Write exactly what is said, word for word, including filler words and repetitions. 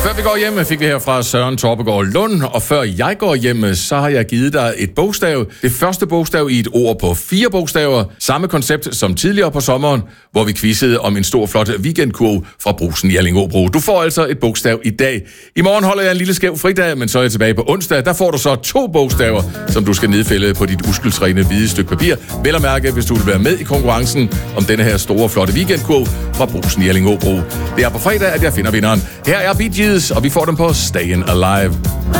Før vi går hjem, fik vi her fra Søren Torpegaard Lund, og før jeg går hjem, så har jeg givet dig et bogstav. Det første bogstav i et ord på fire bogstaver. Samme koncept som tidligere på sommeren, hvor vi quizzede om en stor, flot weekendkurv fra Brugsen i Allingåbro. Du får altså et bogstav i dag. I morgen holder jeg en lille skæv fridag, men så er jeg tilbage på onsdag. Der får du så to bogstaver, som du skal nedfælde på dit uskyldsrene hvide stykke papir. Vel at mærke, hvis du vil være med i konkurrencen om denne her store, flotte weekendkurv fra Brugsen i Allingåbro. Det er på fredag, at jeg finder vinderen. Her er Bee Gees, og vi får dem på Stayin' Alive.